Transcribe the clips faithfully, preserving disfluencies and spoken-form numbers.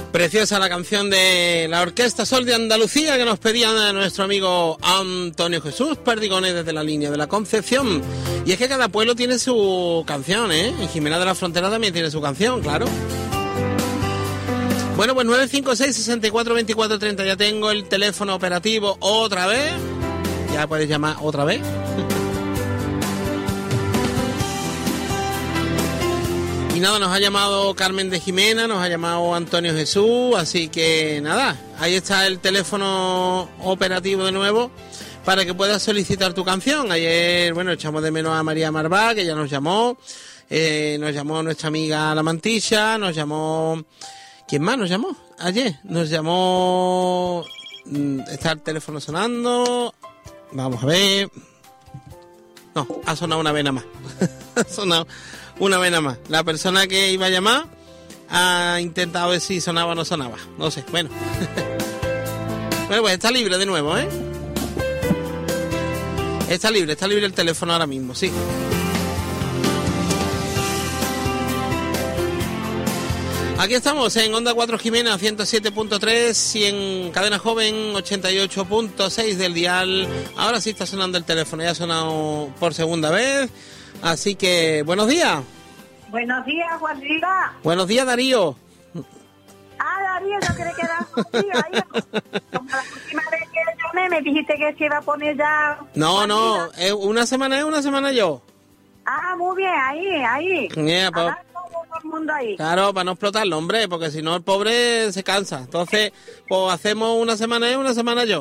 Preciosa la canción de la Orquesta Sol de Andalucía que nos pedía nuestro amigo Antonio Jesús Perdigones desde la línea de la Concepción. Y es que cada pueblo tiene su canción, ¿eh? Y Jimena de la Frontera también tiene su canción, claro. Bueno, pues nueve cinco seis, seis cuatro, veinticuatro treinta, ya tengo el teléfono operativo otra vez. Ya puedes llamar otra vez. Y nada, nos ha llamado Carmen de Jimena, nos ha llamado Antonio Jesús, así que nada, ahí está el teléfono operativo de nuevo para que puedas solicitar tu canción. Ayer, bueno, echamos de menos a María Marvá, que ya nos llamó, eh, nos llamó nuestra amiga La Mantilla, nos llamó... ¿Quién más nos llamó? Ayer nos llamó... Está el teléfono sonando, vamos a ver... No, ha sonado una vez nada más, ha sonado... Una vez nada más. La persona que iba a llamar ha intentado ver si sonaba o no sonaba. No sé, bueno. Bueno, pues está libre de nuevo, ¿eh? Está libre, está libre el teléfono ahora mismo, sí. Aquí estamos en Onda cuatro Jimena ciento siete punto tres y en Cadena Joven ochenta y ocho punto seis del dial. Ahora sí está sonando el teléfono, ya ha sonado por segunda vez. Así que, buenos días. Buenos días, Juan Riva. Buenos días, Darío. Ah, Darío, no quiere quedar contigo. Como la última vez que llamé, me dijiste que se iba a poner ya... No, no, es una semana es una semana yo. Ah, muy bien, ahí, ahí. Yeah, pues, todo el mundo ahí. claro, para no explotarlo, hombre, porque si no el pobre se cansa. Entonces, pues hacemos una semana yo, una semana yo.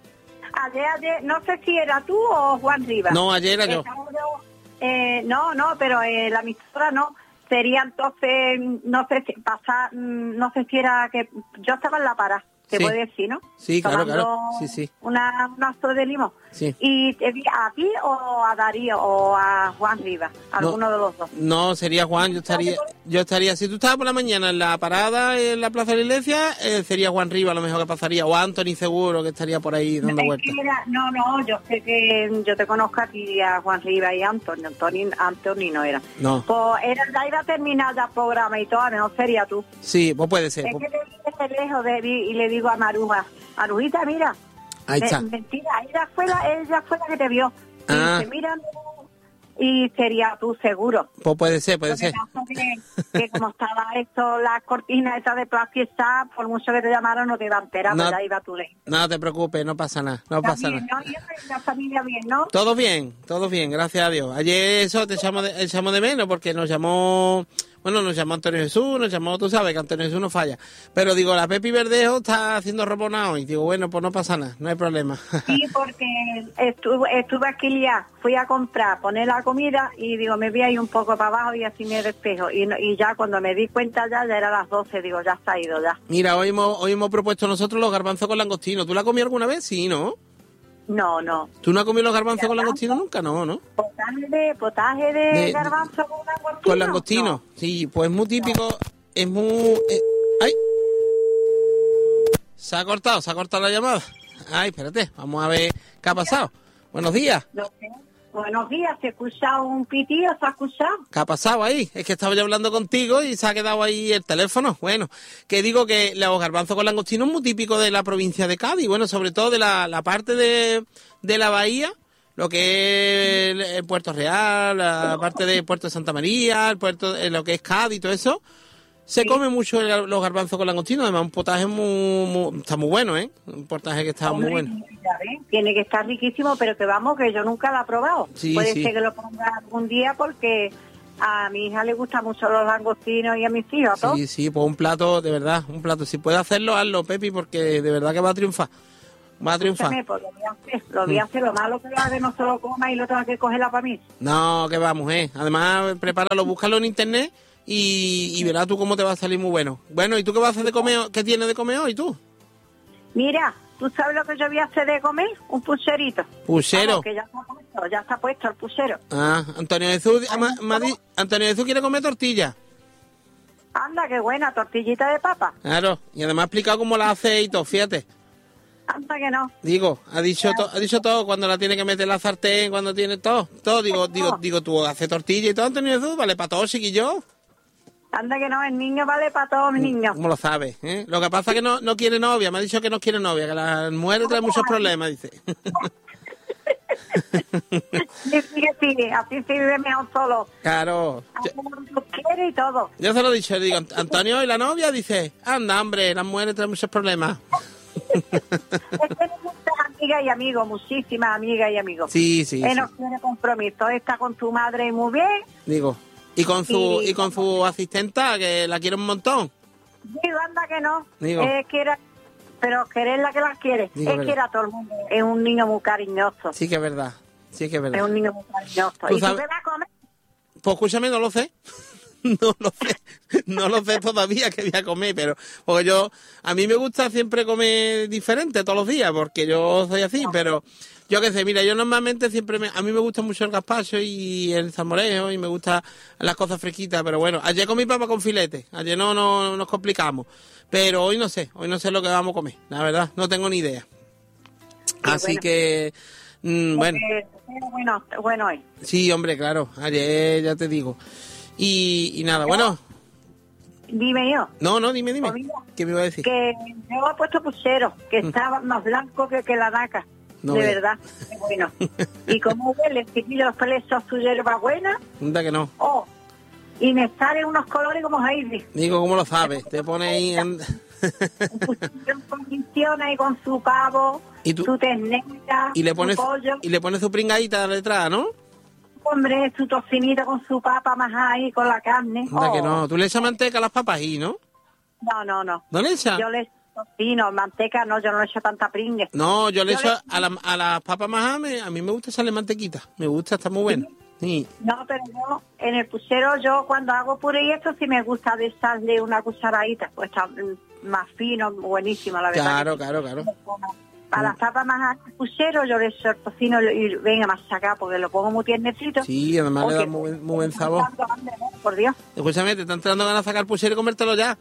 Ayer, ayer, no sé si era tú o Juan Riva. No, ayer era yo. Estamos yo Eh, no, no, pero eh, la emisora no. Sería entonces, no sé si pasar, no sé si era que yo estaba en la para, se Sí. puede decir, ¿no? Sí, claro, Tomando claro. Sí, sí. Una, un aso de limón. Sí. ¿Y te vi a ti o a Darío o a Juan Riva? Alguno No, de los dos. No, sería Juan, yo estaría, yo estaría, si tú estabas por la mañana en la parada en la Plaza de la Iglesia, eh, sería Juan Riva lo mejor que pasaría, o Anthony seguro que estaría por ahí dando Es vueltas. que era- no, no, yo sé que yo te conozco a ti, a Juan Riva y a Antonio. Antonio, Antonio no era. No. Pues era, ya iba a terminar ya el programa y todo, no sería tú. Sí, pues puede ser. Es pues- que le dije de lejos de, y le digo a Maruja, Marujita, mira. Ahí Me- está. mentira, ella fue, la, ella fue la que te vio. Y Ah. dice, mira, no, y sería tú seguro. Pues puede ser, puede Lo que ser. pasa que, que como estaba esto, las cortinas estas de plástico, por mucho que te llamaron, no te iba a enterar, No. pues ya iba tú lejos. No te preocupes, no pasa nada, no pasa Bien, nada. ¿no? Y la familia bien, ¿no? Todo bien, todo bien, gracias a Dios. Ayer eso te echamos de, echamos de menos porque nos llamó, bueno, nos llamó Antonio Jesús, nos llamó, tú sabes que Antonio Jesús no falla. Pero digo, la Pepi Verdejo está haciendo roponado y digo, bueno, pues no pasa nada, no hay problema. Sí, porque estuve, estuve aquí liada, fui a comprar, poner la comida y digo, me voy a ir un poco para abajo y así me despejo. Y, no- y ya cuando me di cuenta ya, ya era las doce, digo, ya está ido ya. Mira, hoy hemos, hoy hemos propuesto nosotros los garbanzos con langostino. ¿Tú la has comido alguna vez? Sí, ¿no? No, no. ¿Tú no has comido los garbanzos con langostino nunca? No, ¿no? Potaje de, potaje de, De- garbanzo con langostino. Con langostino. No. Sí, pues es muy típico, es muy... eh, ¡Ay! Se ha cortado, se ha cortado la llamada. Ay, espérate, vamos a ver qué ha pasado. Buenos días. No sé. Buenos días, ¿se ha escuchado un pitío? ¿Se ha escuchado? ¿Qué ha pasado ahí? Es que estaba yo hablando contigo y se ha quedado ahí el teléfono. Bueno, que digo que los garbanzos con langostino es muy típico de la provincia de Cádiz. Bueno, sobre todo de la, la parte de, de la bahía, lo que es el, el Puerto Real, la parte del Puerto de Santa María, el puerto, eh, lo que es Cádiz y todo eso. Se Sí. come mucho el gar- los garbanzos con langostino. Además, un potaje muy, muy- está muy bueno, ¿eh? Un potaje que está muy Hombre, bueno. ya ves, tiene que estar riquísimo, pero que vamos, que yo nunca lo he probado. Sí, Puede sí. ser que lo ponga algún día porque a mi hija le gustan mucho los langostinos y a mis hijos, ¿no? Sí, sí, pues un plato, de verdad, un plato. Si puedes hacerlo, hazlo, Pepi, porque de verdad que va a triunfar. Va a triunfar. Escúchame, pues lo voy a hacer, lo voy a hacer. Lo malo que lo haga que no se lo coma y lo tenga que cogerla para mí. No, que va, mujer. Además, prepáralo, búscalo en internet y, y verás tú cómo te va a salir muy bueno. Bueno, ¿y tú qué vas a hacer de comer? ¿Qué tienes de comer hoy tú? Mira, ¿tú sabes lo que yo voy a hacer de comer? Un pucherito. ¿Puchero? Vamos, que ya está puesto, ya está puesto el puchero. Ah, Antonio Jesús, ma- ma- di- Antonio Jesús quiere comer tortilla. Anda, qué buena, tortillita de papa. Claro, y además ha explicado cómo la hace y todo, fíjate. Anda que no. Digo, ha dicho, to- ha dicho todo, cuando la tiene que meter en la sartén, cuando tiene todo, todo, digo, digo, digo, tú haces tortilla y todo, Antonio Jesús, vale, para todos, chiquillo. Anda que no, el niño vale para todos mis niños. ¿Cómo lo sabes? ¿Eh? Lo que pasa es que no, no quiere novia, me ha dicho que no quiere novia, que la mujer trae muchos problemas, dice. Sí, sí, sí, así se vive mejor solo. Claro. Yo, lo quiere y todo. Yo se lo he dicho, digo, Antonio, ¿y la novia? Dice, anda, hombre, las mujeres traen muchos problemas. Es que tiene muchas amigas y amigos, muchísimas amigas y amigos. Sí, sí, Él sí. no tiene compromiso, está con tu madre muy bien. Digo, y con su Y- y con su asistenta, que la quiere un montón. Digo, anda que no. Digo. Es que era, pero querer la que la quiere. Digo, es verdad. que era todo el mundo. Es un niño muy cariñoso. Sí que es verdad, sí que es Es verdad. un niño muy cariñoso. ¿Tú ¿Y sabes? tú qué vas a comer? Pues escúchame, no lo sé. No lo sé. No lo sé todavía qué voy a comer, pero porque yo, a mí me gusta siempre comer diferente todos los días, porque yo soy así, pero yo qué sé, mira, yo normalmente siempre, me, a mí me gusta mucho el gazpacho y el salmorejo y me gustan las cosas fresquitas, pero bueno, ayer comí papa con filete, ayer no, no, no nos complicamos, pero hoy no sé, hoy no sé lo que vamos a comer, la verdad, no tengo ni idea. Así bueno. que, mm, bueno. Eh, pero bueno, bueno hoy. Sí, hombre, claro, ayer ya te digo. Y, y nada, bueno, Dime yo. no, no, dime, dime. Pues mira, ¿Qué me iba a decir? Que yo he puesto puchero, que estaba más blanco que, que la naca. Mm. No de veo. verdad. Qué bueno. Y como huele, si los pelos su hierba buena, Anda que no. oh, y me salen unos colores como Heidi. Digo, ¿cómo lo sabes? Te pone ahí en... Con pinciones y con su pavo, ¿Y tú? su ternera, y le pones su pollo, y le pones su pringadita detrás, ¿no? hombre, su tocinito con su papa más ahí, con la carne. Anda Oh. que no. Tú le echas manteca a las papas ahí, ¿no? No, no, no. ¿No le echas? Yo le echo tocino, manteca, no, yo no le echo tanta pringue. No, yo le Yo echo le- a, la, a las papas más a mí me gusta echarle mantequita. Me gusta, está muy bueno. Sí. No, pero yo, en el puchero, yo cuando hago puré y esto, sí me gusta de echarle una cucharadita, pues está mm, más fino, buenísimo, la verdad. Claro, que claro, claro. sí. Para las papas más al puchero, yo le echo el tocino y venga más acá, porque lo pongo muy tiernecito. Sí, además le da Oye, muy, buen- muy buen sabor. tanto hambre, ¿no? Por Dios. Escúchame, te están entrando ganas de sacar puchero y comértelo ya.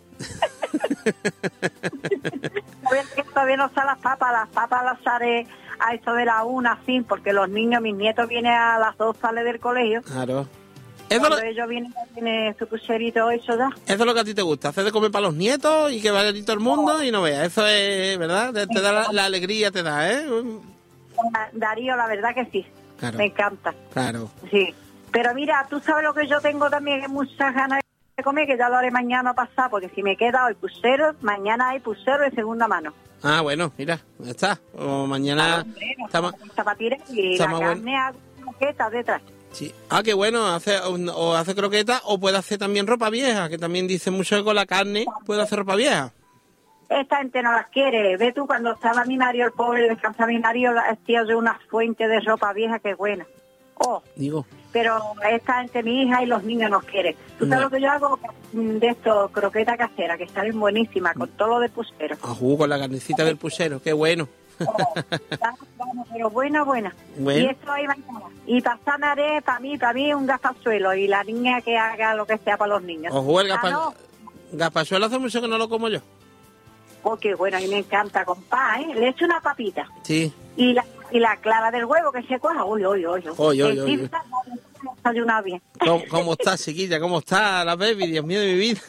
Todavía todavía no están las papas, las papas las haré a eso de la una, sí, porque los niños, mis nietos vienen a las dos, sale del colegio. Claro. Eso, Cuando lo- ellos vienen, ya tiene su pucherito hecho ya. eso es lo que a ti te gusta, hacer de comer para los nietos y que vaya todo el mundo y no veas. Eso es, ¿verdad? Te, te da la, la alegría, te da, ¿eh? Darío, la verdad que sí, Claro. me encanta, Claro. sí. Pero mira, tú sabes lo que yo tengo también, que muchas ganas de comer, que ya lo haré mañana pasado, porque si me queda hoy puchero, mañana hay puchero de segunda mano. Ah, bueno, mira, ya está. O mañana estamos... Zapatillas y está la más carne a croquetas detrás. Sí. Ah, qué bueno, hace, o hace croquetas o puede hacer también ropa vieja, que también dice mucho que con la carne puede hacer ropa vieja. Esta gente no las quiere. Ve tú, cuando estaba mi marido, el pobre, descansa mi marido, hacía yo una fuente de ropa vieja que buena. Oh, Digo, pero esta gente, mi hija y los niños nos quieren. ¿Tú sabes No. lo que yo hago? Mm, De esto, croqueta casera, que salen buenísimas, con todo lo de puchero. a jugo con la carnecita del puchero, qué bueno. Oh, está bueno, pero buena, buena. Bueno. Y esto ahí mañana. Y pasarme haré, para mí, para mí, un gastazuelo. Y la niña que haga lo que sea para los niños. O jugo el Ah, gazpa... no. gazpachuelo hace mucho que no lo como yo. Oh, qué bueno, a mí me encanta con pan, ¿eh? Le echo una papita. Sí. Y la, y la clara del huevo que se coja, uy, uy, uy. Uy, uy, uy, uy. Desayunar bien. ¿Cómo, cómo está, chiquilla? ¿Cómo está la baby? Dios mío de mi vida.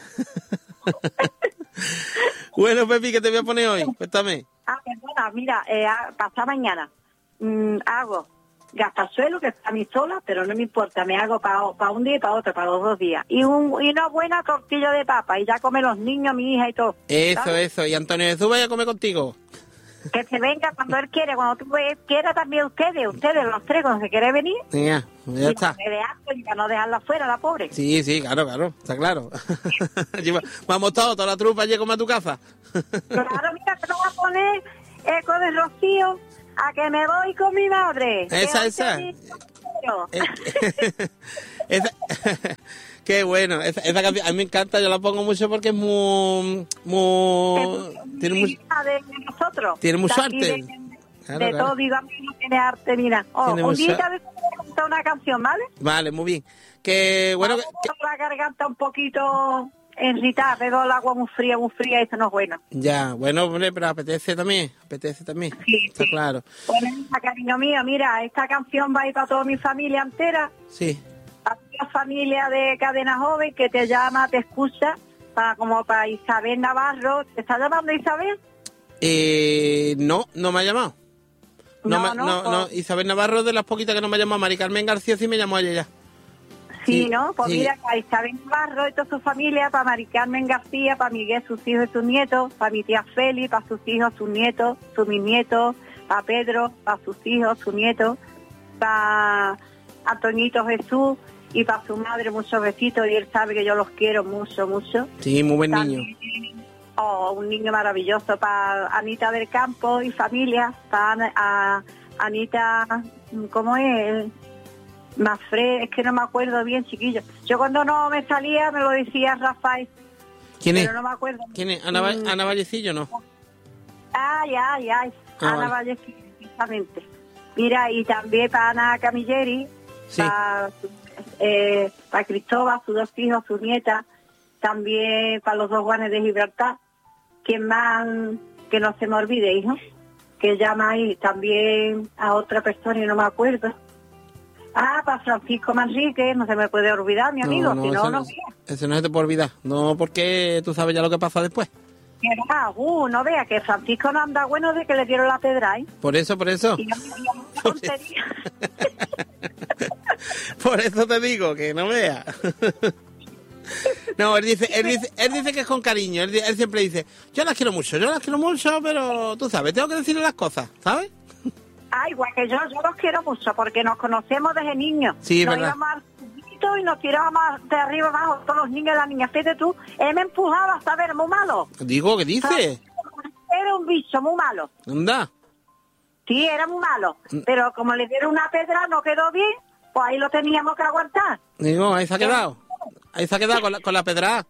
Bueno, Pepi, ¿qué te voy a poner hoy? Cuéntame. Ah, perdona, mira, eh, pasa mañana. Mm, hago gastazuelo, que está a mí sola, pero no me importa, me hago para un día y para otro, para los dos días. Y, un, y una buena tortilla de papa, y ya comen los niños, mi hija y todo. Eso, ¿sabes? eso. Y Antonio Jesús vaya a comer contigo. Que se venga cuando él quiere, cuando tú quieras también ustedes, ustedes los tres, cuando se quiere venir. Ya, ya está. Y de asco, y para no dejarla fuera, la pobre. Sí, sí, claro, claro, está claro. Allí va- Vamos todos, toda la trupa allí a comer a tu casa. Claro, mira, que te voy a poner eco de Rocío, a que me voy con mi madre. Esa, Que esa. hoy te digo. Eh, esa- Qué bueno, esa, esa canción a mí me encanta, yo la pongo mucho porque es muy... muy tiene, mu- de nosotros. tiene mucho De aquí arte. De, Claro, de claro. todo, digo, a mí no tiene arte, mira. Oh, Tiene un mucho- día te voy a cantar una canción, ¿vale? Vale, muy bien. Que bueno, que- Vamos con la garganta un poquito irritada, pero el agua muy fría, muy fría, eso no es bueno. ya, bueno, hombre, pero apetece también, apetece también, Sí, está sí. claro. Bueno, hija, cariño mío, mira, esta canción va a ir para toda mi familia entera, Sí, para ti, otra familia de Cadena Joven que te llama, te escucha, para como para Isabel Navarro. ¿Te está llamando Isabel? Eh, no, no me ha llamado. No, No, me- no, no, pues- no, Isabel Navarro es de las poquitas que no me ha llamado. Mari Carmen García sí me llamó ayer ya. Sí, Sí, ¿no? Pues sí. mira, para Isabel Navarro y toda su familia, para Mari Carmen García, para Miguel, sus hijos y sus nietos, para mi tía Feli, para sus hijos, sus nietos, sus mis nietos, para Pedro, para sus hijos, sus nietos, para Antoñito Jesús y para su madre, muchos besitos, y él sabe que yo los quiero mucho, mucho. Sí, muy buen niño. También, oh, un niño maravilloso para Anita del Campo y familia, para Ana- a Anita, ¿cómo es? Mafre, es que no me acuerdo bien, chiquillo. Yo cuando no me salía me lo decía Rafael, ¿Quién es? pero no me acuerdo. ¿Quién es? ¿Ana, Va- Mm, Ana Vallecillo no? Ay, ay, ay, Ah, Ana vale. Vallecillo, precisamente. Mira, y también para Ana Camilleri, Sí. para, eh, para Cristóbal, sus dos hijos, su nieta, también para los dos Juanes de Gibraltar. ¿Quién más? Que no se me olvide, hijo, que llama ahí también a otra persona y no me acuerdo. Ah, para Francisco Manrique, no se me puede olvidar, mi amigo, si no, ese, no no, vea. ese no se te puede olvidar. No, porque tú sabes ya lo que pasa después. Que va, uh, no vea, que Francisco no anda bueno de que le dieron la pedra, ¿eh? Por eso, por eso. Y yo- y yo- una tontería. Por eso te digo, que no veas. No, él dice, él dice, él dice que es con cariño. Él, di- él siempre dice, yo las quiero mucho, yo las quiero mucho, pero tú sabes, tengo que decirle las cosas, ¿sabes? Ah, igual que yo, yo los quiero mucho porque nos conocemos desde niños. Sí, nos verdad. íbamos al subito y nos tirábamos de arriba abajo, todos los niños y las niñas. Fíjate tú, él me empujaba, ¿sabes? Muy malo. Digo, ¿qué dice? Era un bicho muy malo. Anda. Sí, era muy malo. Mm. Pero como le dieron una pedra, no quedó bien, pues ahí lo teníamos que aguantar. Digo, ahí se ha quedado. Ahí se ha quedado con la, con la pedrada.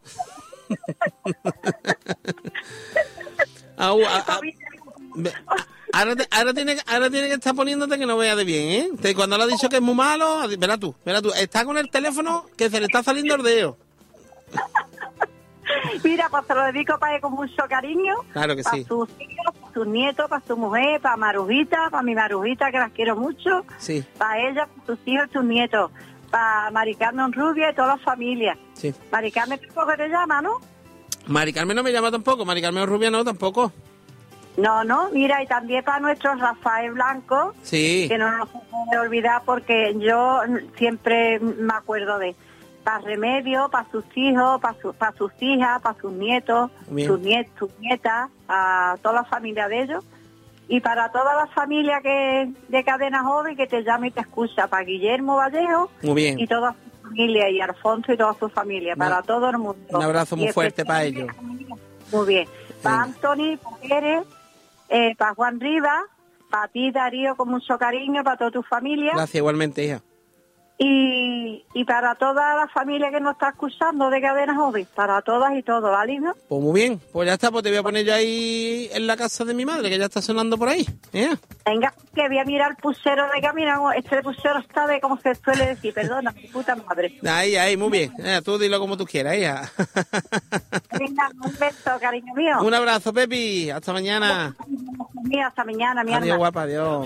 Au, a- a- ve- ahora, te- ahora, tiene, ahora tiene que estar poniéndote que no vea de bien, ¿eh? Te- Cuando le ha dicho que es muy malo, verá tú, verá tú. Está con el teléfono que se le está saliendo el dedo. Mira, pues se lo dedico para él con mucho cariño. Claro que para sí. sus hijos, para sus nietos, para su mujer, para Marujita, para mi Marujita, que las quiero mucho. Sí, Para ella, para sus hijos y sus nietos. Para Mari Carmen Rubia y toda la familia. sí. Mari Carmen tampoco te llama, ¿no? Mari Carmen no me llama tampoco, Mari Carmen Rubia no tampoco. No, no, mira, y también para nuestro Rafael Blanco, Sí, que no nos puede olvidar porque yo siempre me acuerdo de para Remedio, para sus hijos, para, su- para sus hijas, para sus nietos, Bien. sus, niet, sus nietas, a toda la familia de ellos. Y para toda la familia que de Cadena Joven que te llama y te escucha, para Guillermo Vallejo muy bien. y toda su familia, y Alfonso y toda su familia, Una- para todo el mundo. un abrazo muy Y fuerte para ellos. Muy bien. Para Venga. Anthony, para Pérez, eh, para Juan Rivas, para ti, Darío, con mucho cariño, para toda tu familia. Gracias igualmente, hija. Y, y para toda la familia que nos está escuchando de Cadena Joven, para todas y todos, ¿vale, hija? Pues muy bien, pues ya está, pues te voy a poner yo ahí en la casa de mi madre, que ya está sonando por ahí. ¿eh? Venga, que voy a mirar el pusero de camino. Este pusero está de, como se suele decir, perdona, mi puta madre. Ahí, ahí, muy bien. Eh, tú dilo como tú quieras, hija. Venga, un beso, cariño mío. Un abrazo, Pepi. Hasta mañana. Mío, hasta mañana, mi Adiós, alma. guapa, adiós.